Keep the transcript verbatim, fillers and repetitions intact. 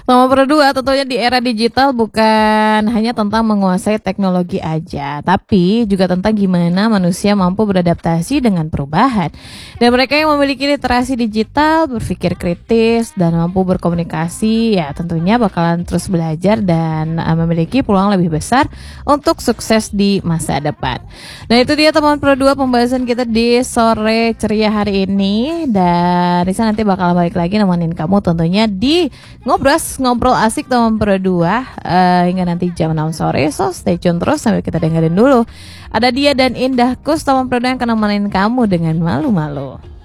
Nomor berdua, tentunya di era digital bukan hanya tentang menguasai teknologi aja, tapi juga tentang gimana manusia mampu beradaptasi dengan perubahan. Dan mereka yang memiliki literasi digital, berpikir kritis, dan mampu berkomunikasi, ya tentunya bakalan terus belajar dan uh, memiliki peluang lebih besar untuk sukses di masa depan. Nah itu dia teman Pro dua pembahasan kita di sore ceria hari ini. Dan Risa nanti bakal balik lagi nemenin kamu tentunya di Ngobras, ngobrol asik teman Pro dua uh, hingga nanti jam enam sore. So stay tune terus sambil kita dengerin dulu. Ada dia dan Indah Kus teman Pro dua yang akan nemenin kamu dengan malu-malu.